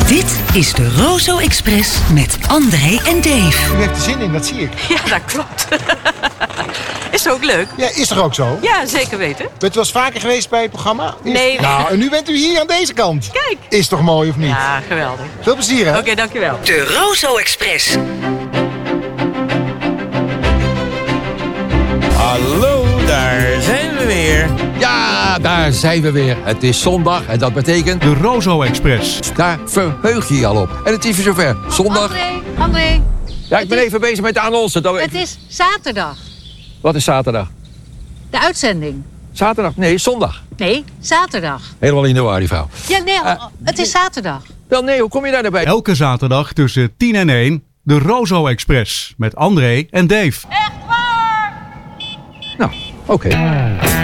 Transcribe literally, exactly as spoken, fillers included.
Dit is de Rozo Express met André en Dave. U heeft er zin in, dat zie ik. Ja, dat klopt. Is ook leuk? Ja, is toch ook zo? Ja, zeker weten. Bent u wel eens vaker geweest bij het programma? Is... Nee. Nou, en nu bent u hier aan deze kant. Kijk. Is toch mooi of niet? Ja, geweldig. Veel plezier, hè? Oké, okay, dankjewel. De Rozo Express. Hallo, daar zijn we weer. Ja, daar zijn we weer. Het is zondag en dat betekent... De Rozo Express. Daar verheug je je al op. En het is weer zover. Zondag... André, André. Ja, ik ben is... even bezig met de annonce. Dat... Het is zaterdag. Wat is zaterdag? De uitzending. Zaterdag? Nee, zondag. Nee, zaterdag. Helemaal in de war, die vrouw. Ja, nee, Uh, het is zaterdag. Wel, nee, hoe kom je daar nou bij? Elke zaterdag tussen tien en één. De Rozo Express. Met André en Dave. Nou, oké. Okay.